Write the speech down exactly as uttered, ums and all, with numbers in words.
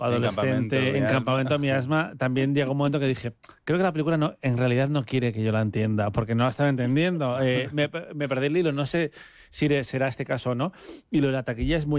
adolescente, en Campamento Miasma, también llegó un momento que dije, creo que la película no, en realidad no quiere que yo la entienda, porque no la estaba entendiendo. Eh, me, me perdí el hilo, no sé si será este caso o no. Y lo de la taquilla es muy